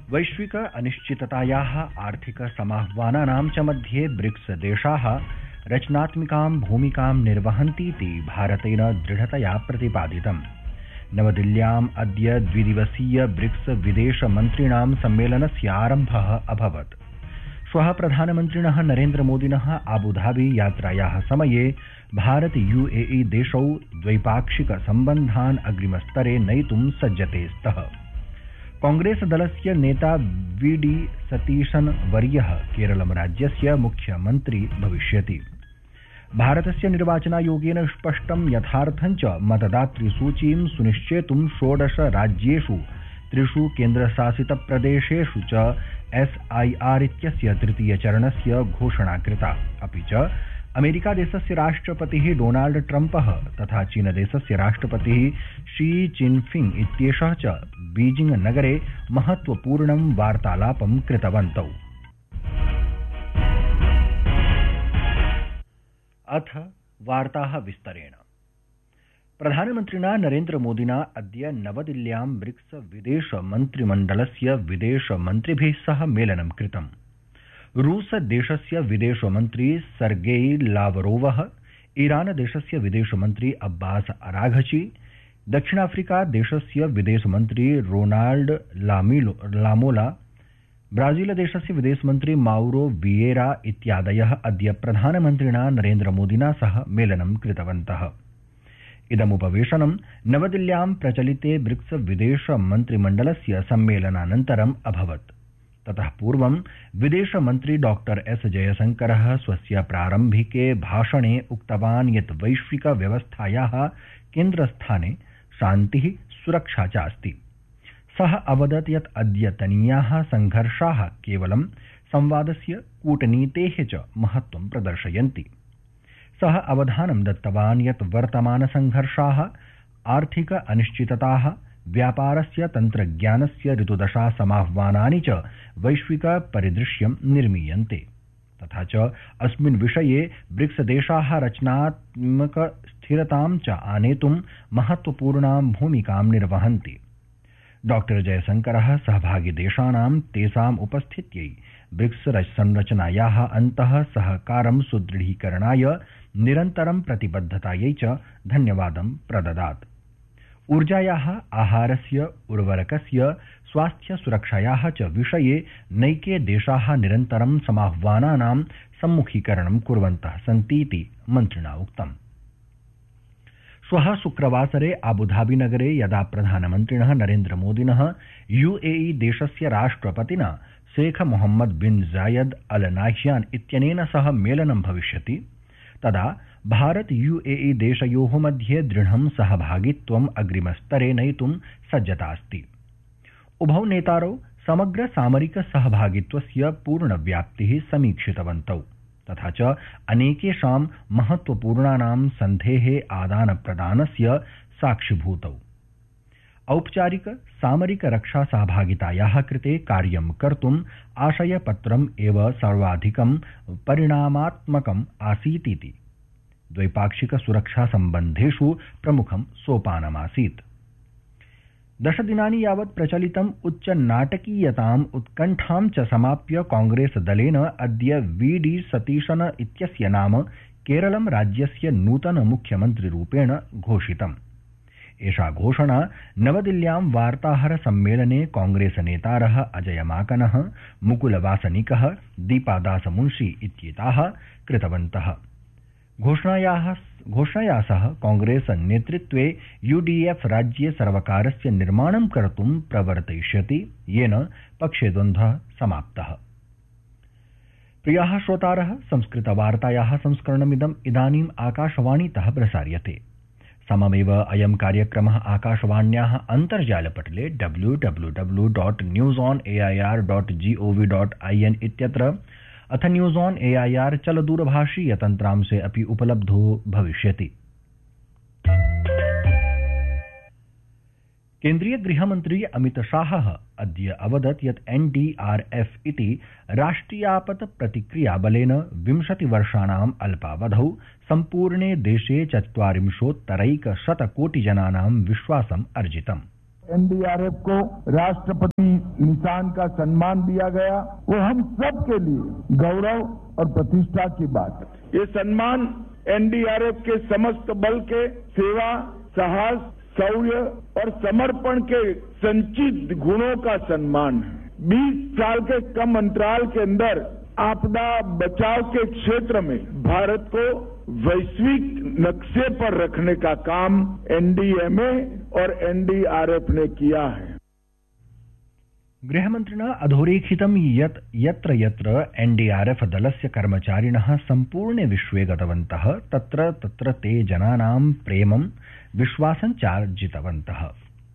वैश्विक अनिश्चिततायाः आर्थिक समाह्वानानां च मध्ये ब्रिक्स देशाः रचनात्मिकां भूमिकां निर्वहन्तीति भारतेन दृढतया प्रतिपादितम्। नवदिल्ल्याम् अद्य द्विदिवसीय ब्रिक्स विदेशमन्त्रिणां सम्मेलनस्य आरम्भः अभवत्। श्वः प्रधानमन्त्रिणः नरेन्द्रमोदिनः आबुधाबी यात्रायाः समये भारत यूएई देशौ द्वैपाक्षिक सम्बन्धान् अग्रिमस्तरे नयितुं सज्जते स्तः। कांग्रेस दलस्य नेता वीडी सतीशन् वर्यः केरलं राज्यस्य मुख्यमन्त्री भविष्यति। भारतस्य निर्वाचनायोगेन स्पष्टं यथार्थं च मतदातृसूचीं सुनिश्चेतुं 16 राज्येषु 3 केन्द्रशासितप्रदेशेषु च SIR इत्यस्य तृतीयचरणस्य घोषणा कृता। अपि च अमेरिकादेशस्य राष्ट्रपतिः डोनाल्ड ट्रम्पः तथा चीनदेशस्य राष्ट्रपतिः शी जिनपिंग इत्येषः च बीजिंग नगरे महत्वपूर्णं वार्तालापं कृतवन्तौ। अथ वार्ताः विस्तरेण। प्रधानमन्त्रिणा नरेन्द्रमोदिना अद्य नवदिल्ल्यां ब्रिक्स विदेशमन्त्रिमण्डलस्य विदेशमन्त्रिभिः सह मेलनं कृतम्। रूसदेशस्य विदेशमन्त्री सर्गेई लावरोवः, ईरानदेशस्य विदेशमन्त्री अब्बास अराघची, दक्षिणाफ्रिकादेशस्य विदेशमन्त्री रोनाल्ड लामोला, ब्राजीलदेशस्य विदेशमन्त्री माउरो वियेरा इत्यादयः अद्य प्रधानमन्त्रिणा नरेन्द्रमोदिना सह मेलनं कृतवन्तः। इदमुपवेशनं नवदिल्ल्यां प्रचलिते ब्रिक्स विदेशमन्त्रिमण्डलस्य सम्मेलनानन्तरम् अभवत्। ततः पूर्वं विदेशमन्त्री डॉक्टर एस जयशंकरः स्वस्य प्रारम्भिके भाषणे उक्तवान् यत् वैश्विक व्यवस्थायाः केन्द्रस्थाने शान्तिः सुरक्षा च अस्ति। सः अवदत् यत् अद्यतनीयाः संघर्षाः केवलं संवादस्य कूटनीतेः च महत्त्वं प्रदर्शयन्ति। सः अवधानं दत्तवान् यत् वर्तमानसंघर्षाः आर्थिक अनिश्चितताः, व्यापारस्य तन्त्रज्ञानस्य ऋतुदशा समाह्वानानि च वैश्विक परिदृश्यं निर्मीयन्ते। तथा च अस्मिन् विषये ब्रिक्स देशाः रचनात्मक स्थिरतां च आनेतुं महत्वपूर्णां भूमिकां निर्वहन्ति। डॉक्टर जयशंकरः सहभागिदेशानां तेषाम् उपस्थित्यै ब्रिक्स संरचनायाः अन्तः सहकारं सुदृढीकरणाय निरन्तरं प्रतिबद्धतायै च धन्यवादं प्रददात्। ऊर्जायाः, आहारस्य, उर्वरकस्य, स्वास्थ्यसुरक्षायाः च विषये नैके देशाः निरन्तरं समाह्वानानां सम्मुखीकरणं कुर्वन्तः सन्तीति मन्त्रिणा उक्तम्। श्वः शुक्रवासरे आबुधाबीनगरे यदा प्रधानमन्त्रिणः नरेन्द्रमोदिनः यूएई देशस्य राष्ट्रपतिना शेख मोहम्मद बिन जायद अल नाह्यान इत्यनेन सह मेलनं भविष्यति, तदा भारत यूएई देशयोः मध्ये दृढं सहभागित्वम् अग्रिमस्तरे नयितुं सज्जता अस्ति। उभौ नेतारौ समग्र सामरिक सहभागित्वस्य पूर्णव्याप्तिः समीक्षितवन्तौ तथा च अनेकेषां महत्वपूर्णानां सन्धेः आदानप्रदानस्य साक्षिभूतौ। औपचारिक सामरिक रक्षा सहभागितायाः कृते कार्यं कर्तुम् आशयपत्रम् एव सर्वाधिकं परिणामात्मकम् आसीतीति द्वैपाक्षिक सुरक्षा सम्बन्धेषु प्रमुखं सोपानमासीत्। 10 दिनानि यावत् प्रचलितम् उच्च नाटकीयताम् उत्कण्ठां च समाप्य कांग्रेस दलेन अद्य वीडी सतीशन् इत्यस्य नाम केरलं राज्यस्य नूतन मुख्यमन्त्रिरूपेण घोषितम्। एषा घोषणा नवदिल्ल्यां वार्ताहर सम्मेलने कांग्रेस नेतारः अजय माकनः, मुकुल वासनिकः, दीपादास मुंशी इत्येताः कृतवन्तः। घोषणया सह कांग्रेस नेतृत्वे यूडीएफ राज्ये सर्वकारस्य निर्माणं कर्तुं प्रवर्तयिष्यति, येन पक्षे द्वन्द्वः समाप्तः। प्रियाः श्रोतारः, संस्कृतवार्तायाः संस्करणमिदम् इदानीम् आकाशवाणीतः प्रसार्यते। सममेव अयं कार्यक्रमः आकाशवाण्याः अन्तर्जालपटले www.newsonair.gov.in इत्यत्र अथ न्यूज़ ऑन एआईआर चलदूरभाषीय तन्त्रांशे अपि उपलब्धो भविष्यति। केन्द्रीय गृहमन्त्री अमित शाहः अद्य अवदत् यत् एनडीआरएफ इति राष्ट्रियापत् प्रतिक्रिया बलेन 20 वर्षाणाम् अल्पावधौ सम्पूर्णे देशे 40,100 कोटिजनानां विश्वासम् अर्जितम्। एनडीआरएफ को राष्ट्रपति निशान का सम्मान दिया गया, वो हम सब के लिए गौरव और प्रतिष्ठा की बात है। ये सम्मान एनडीआरएफ के समस्त बल के सेवा, साहस, शौर्य और समर्पण के संचित गुणों का सम्मान है। 20 साल के कम अंतराल के अंदर आपदा बचाव के क्षेत्र में भारत को वैश्विक नक्शे पर रखने का काम एनडीएमए और एनडीआरएफ ने किया है। गृहमन्त्रिणा अधोरेखितं यत् यत्र यत्र एनडीआरएफ दलस्य कर्मचारिणः सम्पूर्णे विश्वे गतवन्तः तत्र तत्र ते जनानां प्रेमं विश्वासं चार्जितवन्तः।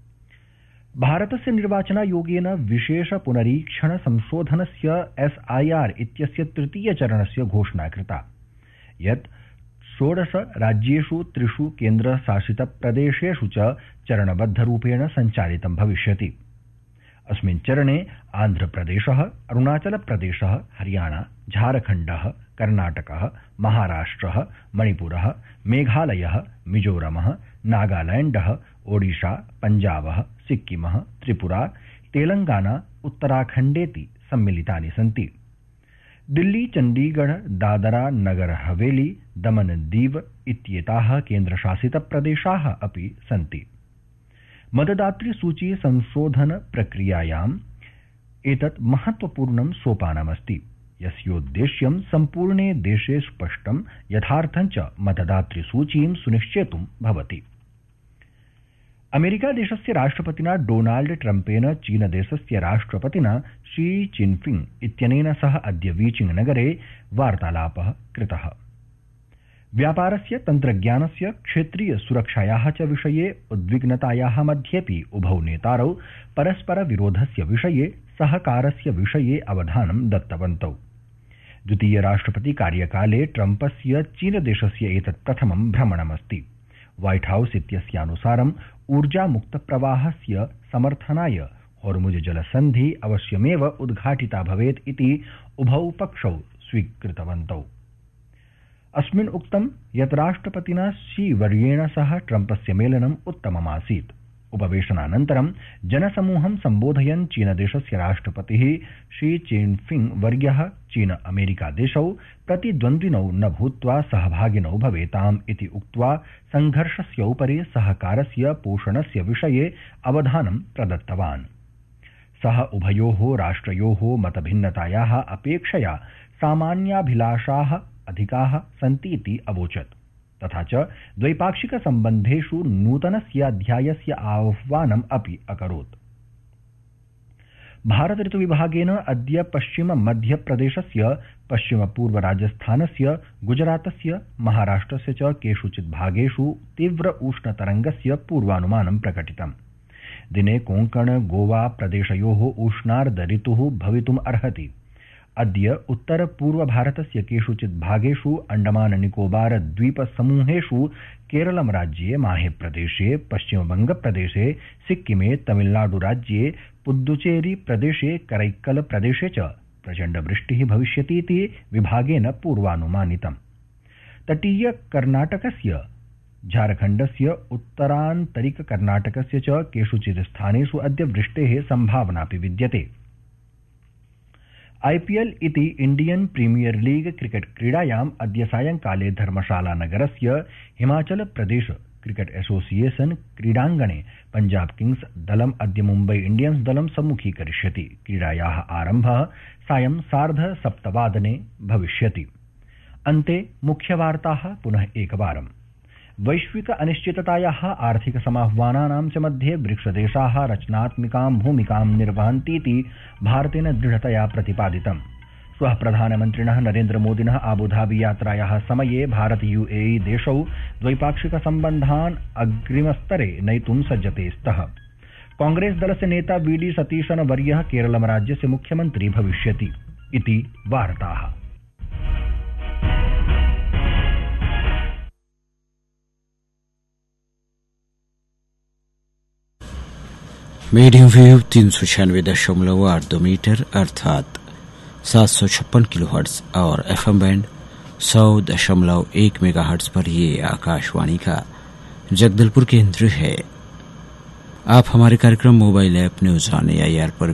भारतस्य निर्वाचनायोगेन विशेष पुनरीक्षण संशोधनस्य SIR इत्यस्य तृतीय चरणस्य घोषणा कृता, यत् 16 राज्येषु 3 केन्द्रशासितप्रदेशेषु च चरणबद्धरूपेण सञ्चालितं भविष्यति। अस्मिन् चरणे आन्ध्रप्रदेशः, अरुणाचलप्रदेशः, हरियाणा, झारखण्डः, कर्णाटकः, महाराष्ट्रः, मणिपुरः, मेघालयः, मिजोरमः, नागालैण्डः, ओडिशा, पञ्जाबः, सिक्किमः, त्रिपुरा, तेलंगाना, उत्तराखण्डेति सम्मिलितानि सन्ति। दिल्ली, चण्डीगढ़, दादरा नगर हवेली, दमन दीव इत्येताः केन्द्रशासितप्रदेशाः अपि सन्ति। मतदातृसूची संशोधन प्रक्रियायाम् एतत् महत्वपूर्णं सोपानमस्ति, यस्योद्देश्यं सम्पूर्णे देशे स्पष्टं यथार्थं च मतदातृसूचीं सुनिश्चेतुं भवति। अमेरिकादेशस्य राष्ट्रपतिना डोनाल्ड ट्रम्पेन चीनदेशस्य राष्ट्रपतिना शी चिनफिंग इत्यनेन सह अद्य बीजिंग नगरे वार्तालापः कृतः। व्यापारस्य, तन्त्रज्ञानस्य, क्षेत्रीय सुरक्षायाः च विषये उद्विग्नतायाः मध्येपि उभौ नेतारौ परस्पर विरोधस्य विषये सहकारस्य विषये अवधानं दत्तवन्तौ। द्वितीय राष्ट्रपति कार्यकाले ट्रम्पस्य चीनदेशस्य एतत् प्रथमं भ्रमणमस्ति। व्हाइट हाउस इत्यस्यानुसारम् ऊर्जामुक्तप्रवाहस्य समर्थनाय होर्मुज जलसन्धि अवश्यमेव उद्घाटिता भवेत् इति उभौ पक्षौ स्वीकृतवन्तौ। अस्मिन् उक्तं यत् राष्ट्रपतिना शी वर्येण सह ट्रम्पस्य मेलनम् उत्तममासीत्। उपवेशनानन्तरं जनसमूहं सम्बोधयन् चीनदेशस्य राष्ट्रपतिः शी चिनफिंग वर्यः चीन अमेरिका देशौ प्रतिद्वन्द्विनौ न भूत्वा सहभागिनौ भवेताम् इति उक्त्वा संघर्षस्योपरि सहकारस्य पोषणस्य विषये अवधानं प्रदत्तवान्। सः उभयोः राष्ट्रयोः मतभिन्नतायाः अपेक्षया सामान्याभिलाषाः अधिकाः सन्ति इति अवोचत्। तथा च द्वैपाक्षिक सम्बन्धेषु नूतनस्य अध्यायस्य आह्वानम् अपि अकरोत्। भारत ऋतुविभागेन अद्य पश्चिम मध्यप्रदेशस्य, पश्चिम पूर्व राजस्थानस्य, गुजरातस्य, महाराष्ट्रस्य च केषुचित् भागेषु तीव्र उष्णतरङ्गस्य पूर्वानुमानं प्रकटितम्। दिने कोंकण गोवा प्रदेशयोः उष्णार्ध ऋतुः भवितुम् अर्हति। अद्य उत्तर पूर्व भारतस्य केषुचित् भागेषु, अंडमान निकोबार द्वीप समूहेषु, केरलम राज्ये, माहे प्रदेशे, पश्चिमबंग प्रदेशे, सिक्किमे, तमिलनाडु राज्ये, पुद्दुचेरी प्रदेशे, करैक्कल प्रदेशे च प्रचण्ड वृष्टिः भविष्यतीति विभागेन पूर्वानुमानितम्। तटीय कर्णाटकस्य, झारखण्डस्य, उत्तरान्तरिक कर्णाटकस्य च केषुचित् स्थानेषु अद्य वृष्टेः सम्भावनापि विद्यते। IPL इति इंडियन प्रीमियर लीग क्रिकेट क्रीडायाम् अद्य सायंकाले धर्मशाला नगरस्य हिमाचल प्रदेश क्रिकेट एसोसिएशन क्रीडाङ्गणे पंजाब किंग्स दलम् अद्य मुम्बई इंडियन्स दलं सम्मुखीकरिष्यति। क्रीडायाः आरम्भः सायं 7:30 भविष्यति। अन्ते मुख्यवार्ताः पुनः एकवारम्। वैश्विक अनिश्चिततायाः, आर्थिक समाह्वानानां च मध्ये ब्रिक्सदेशाः रचनात्मिकां भूमिकां निर्वहन्तीति भारतेन दृढतया प्रतिपादितम्। श्वः प्रधानमन्त्रिणः नरेन्द्रमोदिनः आबुधाबी यात्रायाः समये भारत UAE देशौ द्वैपाक्षिक सम्बन्धान् अग्रिमस्तरे नयितुं सज्जते स्तः। कांग्रेस दलस्य नेता VD सतीशन वर्यः केरलम राज्यस्य मुख्यमन्त्री भविष्यति इति वार्ताः। मीडियम वेव 396.8 मीटर अर्थात 756 किलोहर्ट्ज और FM बैंड 100.1 मेगाहर्ट्ज पर ये आकाशवाणी का जगदलपुर केंद्र है। आप हमारे कार्यक्रम mobile app news on AIR पर